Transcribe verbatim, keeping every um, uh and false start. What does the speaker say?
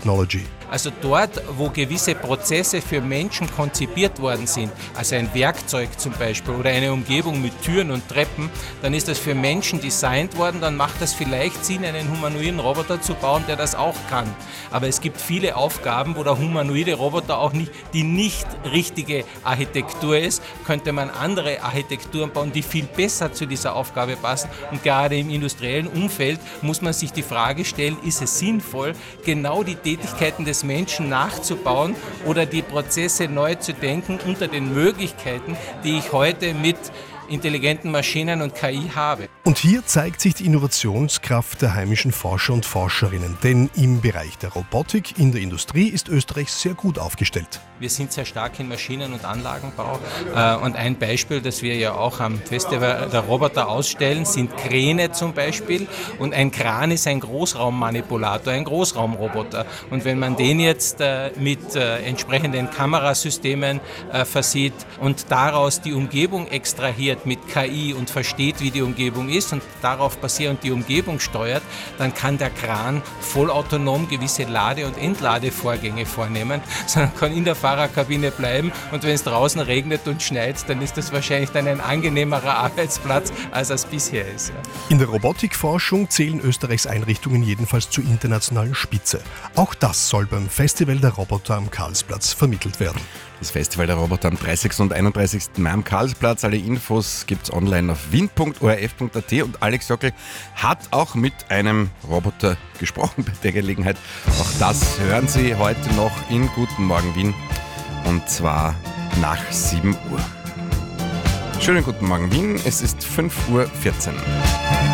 Technology. Also dort, wo gewisse Prozesse für Menschen konzipiert worden sind, also ein Werkzeug zum Beispiel oder eine Umgebung mit Türen und Treppen, dann ist das für Menschen designt worden, dann macht das vielleicht Sinn, einen humanoiden Roboter zu bauen, der das auch kann. Aber es gibt viele Aufgaben, wo der humanoide Roboter auch nicht die nicht richtige Architektur ist, könnte man andere Architekturen bauen, die viel besser zu dieser Aufgabe passen. Und gerade im industriellen Umfeld muss man sich die Frage stellen, ist es sinnvoll, genau die Tätigkeiten des Menschen nachzubauen oder die Prozesse neu zu denken unter den Möglichkeiten, die ich heute mit intelligenten Maschinen und K I habe. Und hier zeigt sich die Innovationskraft der heimischen Forscher und Forscherinnen. Denn im Bereich der Robotik in der Industrie ist Österreich sehr gut aufgestellt. Wir sind sehr stark in Maschinen- und Anlagenbau. Und ein Beispiel, das wir ja auch am Festival der Roboter ausstellen, sind Kräne zum Beispiel. Und ein Kran ist ein Großraummanipulator, ein Großraumroboter. Und wenn man den jetzt mit entsprechenden Kamerasystemen versieht und daraus die Umgebung extrahiert, mit K I und versteht, wie die Umgebung ist und darauf basierend die Umgebung steuert, dann kann der Kran vollautonom gewisse Lade- und Entladevorgänge vornehmen, sondern kann in der Fahrerkabine bleiben und wenn es draußen regnet und schneit, dann ist das wahrscheinlich dann ein angenehmerer Arbeitsplatz, als es bisher ist. Ja. In der Robotikforschung zählen Österreichs Einrichtungen jedenfalls zur internationalen Spitze. Auch das soll beim Festival der Roboter am Karlsplatz vermittelt werden. Das Festival der Roboter am dreißigsten und einunddreißigsten Mai am Karlsplatz. Alle Infos gibt es online auf wien punkt o r f punkt a t und Alex Jockel hat auch mit einem Roboter gesprochen bei der Gelegenheit. Auch das hören Sie heute noch in Guten Morgen Wien und zwar nach sieben Uhr. Schönen guten Morgen Wien, es ist fünf Uhr vierzehn.